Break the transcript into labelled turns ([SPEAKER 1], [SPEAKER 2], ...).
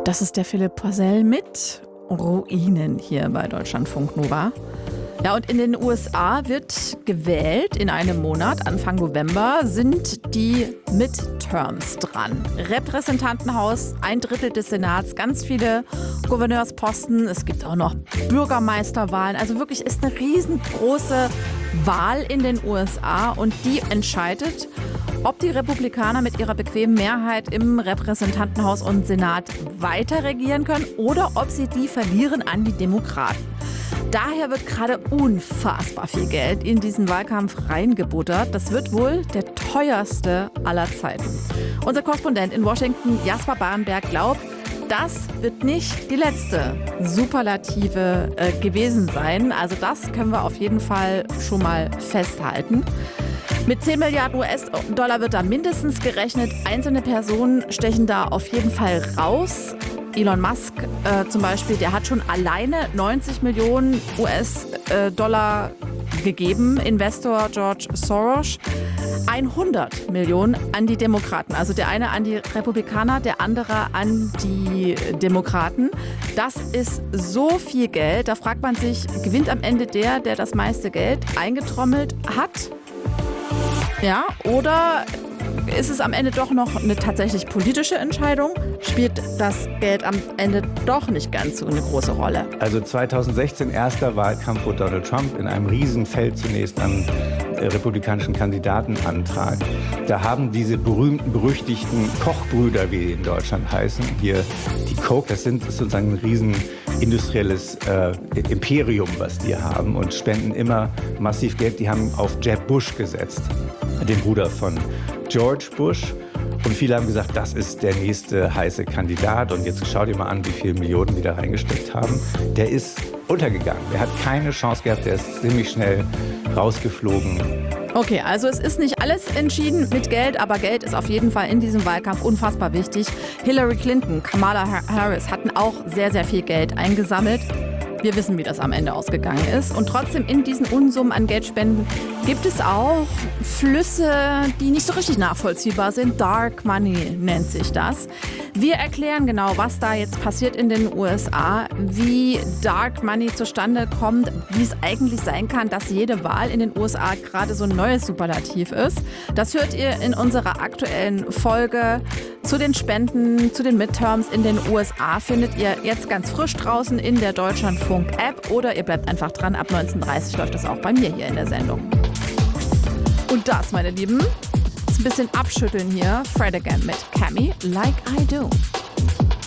[SPEAKER 1] Das ist der Philipp Poisel mit Ruinen hier bei Deutschlandfunk Nova. Ja, und in den USA wird gewählt. In einem Monat, Anfang November, sind die Midterms dran. Repräsentantenhaus, 1/3 des Senats, ganz viele Gouverneursposten. Es gibt auch noch Bürgermeisterwahlen. Also wirklich ist eine riesengroße Wahl in den USA und die entscheidet, ob die Republikaner mit ihrer bequemen Mehrheit im Repräsentantenhaus und Senat weiter regieren können oder ob sie die verlieren an die Demokraten. Daher wird gerade unfassbar viel Geld in diesen Wahlkampf reingebuttert. Das wird wohl der teuerste aller Zeiten. Unser Korrespondent in Washington, Jasper Barenberg, glaubt, das wird nicht die letzte Superlative gewesen sein. Also das können wir auf jeden Fall schon mal festhalten. Mit 10 Milliarden US-Dollar wird da mindestens gerechnet. Einzelne Personen stechen da auf jeden Fall raus. Elon Musk zum Beispiel, der hat schon alleine 90 Millionen US-Dollar gegeben. Investor George Soros 100 Millionen an die Demokraten. Also der eine an die Republikaner, der andere an die Demokraten. Das ist so viel Geld. Da fragt man sich, gewinnt am Ende der das meiste Geld eingetrommelt hat? Ja, oder ist es am Ende doch noch eine tatsächlich politische Entscheidung? Spielt das Geld am Ende doch nicht ganz so eine große Rolle?
[SPEAKER 2] Also 2016 erster Wahlkampf, wo Donald Trump in einem Riesenfeld zunächst am republikanischen Kandidaten antrat. Da haben diese berühmten, berüchtigten Kochbrüder, wie die in Deutschland heißen, hier die Koch, das ist sozusagen ein riesen industrielles Imperium, was die haben und spenden immer massiv Geld. Die haben auf Jeb Bush gesetzt, den Bruder von George Bush. Und viele haben gesagt, das ist der nächste heiße Kandidat. Und jetzt schau dir mal an, wie viele Millionen die da reingesteckt haben. Der ist untergegangen. Der hat keine Chance gehabt. Der ist ziemlich schnell rausgeflogen.
[SPEAKER 1] Okay, also es ist nicht alles entschieden mit Geld, aber Geld ist auf jeden Fall in diesem Wahlkampf unfassbar wichtig. Hillary Clinton, Kamala Harris hatten auch sehr, sehr viel Geld eingesammelt. Wir wissen, wie das am Ende ausgegangen ist. Und trotzdem in diesen Unsummen an Geldspenden gibt es auch Flüsse, die nicht so richtig nachvollziehbar sind. Dark Money nennt sich das. Wir erklären genau, was da jetzt passiert in den USA, wie Dark Money zustande kommt, wie es eigentlich sein kann, dass jede Wahl in den USA gerade so ein neues Superlativ ist. Das hört ihr in unserer aktuellen Folge zu den Spenden, zu den Midterms in den USA. Findet ihr jetzt ganz frisch draußen in der Deutschlandfunk-App oder ihr bleibt einfach dran. Ab 19:30 Uhr läuft das auch bei mir hier in der Sendung. Und das, meine Lieben, ist ein bisschen abschütteln hier. Fred again mit Cammy, Like I Do.